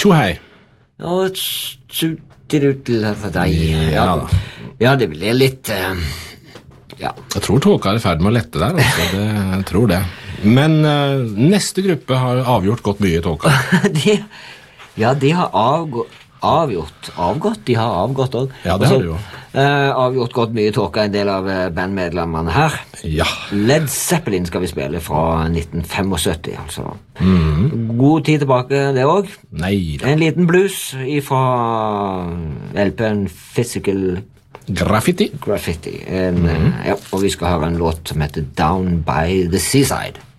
Tjohei. Og for deg. Ja da. Ja, det blir litt ja. Jeg tror tåka er i ferd med å lette der, altså. Jeg tror det. Men neste gruppe har avgjort gått mye i tåka. de har avgått. De har avgått også. Ja, det har de jo. Avgjort gått mye i tåka, en del av bandmedlemmene her. Ja. Led Zeppelin skal vi spille fra 1975, altså. God tid tilbake, det også. Nei da. En liten blues fra LP-en Physical Graffiti. Ja, og vi skal høre en låt som heter Down by the Seaside.